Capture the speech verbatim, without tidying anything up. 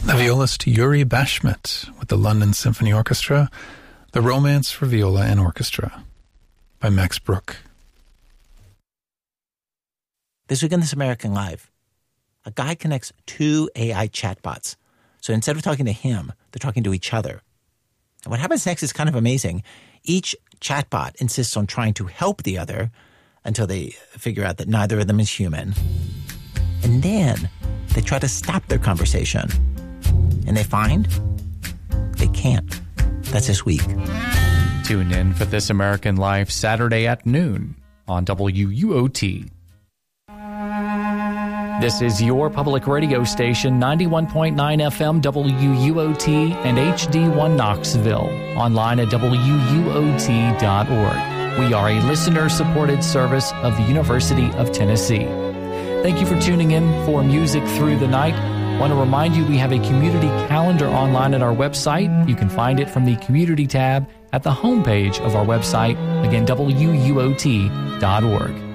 The violist Yuri Bashmet with the London Symphony Orchestra, The Romance for Viola and Orchestra by Max Bruch. This week on This American Life, a guy connects two A I chatbots. So instead of talking to him, they're talking to each other. And what happens next is kind of amazing. Each chatbot insists on trying to help the other until they figure out that neither of them is human. And then they try to stop their conversation. And they find they can't. That's this week. Tune in for This American Life Saturday at noon on W U O T. This is your public radio station, ninety-one point nine F M W U O T and H D one Knoxville. Online at W U O T dot org. We are a listener-supported service of the University of Tennessee. Thank you for tuning in for Music Through the Night. I want to remind you we have a community calendar online at our website. You can find it from the Community tab at the homepage of our website. Again, W U O T dot org.